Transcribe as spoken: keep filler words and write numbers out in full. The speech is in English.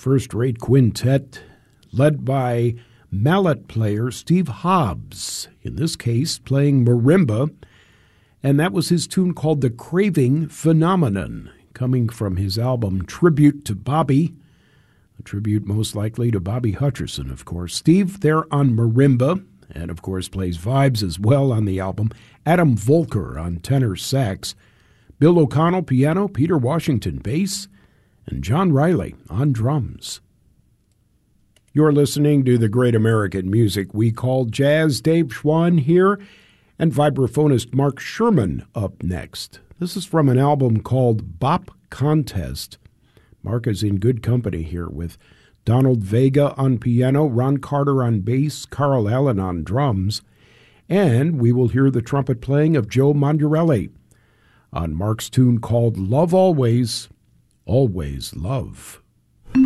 first-rate quintet led by mallet player Steve Hobbs, in this case playing marimba, and that was his tune called The Craving Phenomenon, coming from his album Tribute to Bobby, a tribute most likely to Bobby Hutcherson, of course. Steve there on marimba, and of course plays vibes as well on the album. Adam Volker on tenor sax, Bill O'Connell piano, Peter Washington bass, and John Riley on drums. You're listening to the great American music we call jazz. Dave Schwann here, and vibraphonist Mark Sherman up next. This is from an album called Bop Contest. Mark is in good company here with Donald Vega on piano, Ron Carter on bass, Carl Allen on drums, and we will hear the trumpet playing of Joe Mondurelli on Mark's tune called Love Always, Always Love.